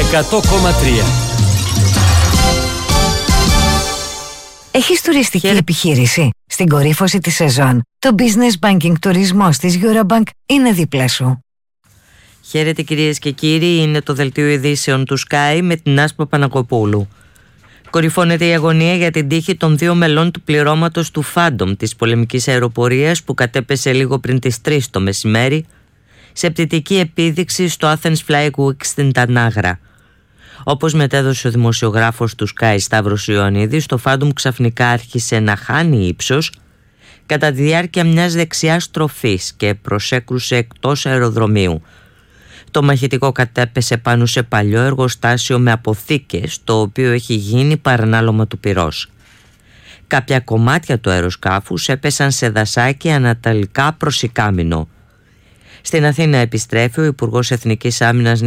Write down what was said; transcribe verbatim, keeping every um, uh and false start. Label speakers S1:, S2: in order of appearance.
S1: εκατό κόμμα τρία.
S2: Έχεις τουριστική Χαίρε. επιχείρηση? Στην κορύφωση της σεζόν, το Business Banking τουρισμός της Eurobank είναι δίπλα σου.
S3: Χαίρετε κυρίες και κύριοι, είναι το δελτίο ειδήσεων του Sky με την Άσπα Πανακοπούλου. Κορυφώνεται η αγωνία για την τύχη των δύο μελών του πληρώματος του Phantom της πολεμικής αεροπορίας που κατέπεσε λίγο πριν τις τρεις το μεσημέρι σε πτυτική επίδειξη στο Athens Flying Week στην Τανάγρα. Όπως μετέδωσε ο δημοσιογράφος του Sky Σταύρος Ιωαννίδης, το Phantom ξαφνικά άρχισε να χάνει ύψος κατά τη διάρκεια μιας δεξιάς στροφής και προσέκρουσε εκτός αεροδρομίου. Το μαχητικό κατέπεσε πάνω σε παλιό εργοστάσιο με αποθήκες, το οποίο έχει γίνει παρανάλωμα του πυρός. Κάποια κομμάτια του αεροσκάφους έπεσαν σε δασάκι ανατολικά προς Ικάμηνο. Στην Αθήνα επιστρέφει ο Υπουργός Εθνικής Άμυνας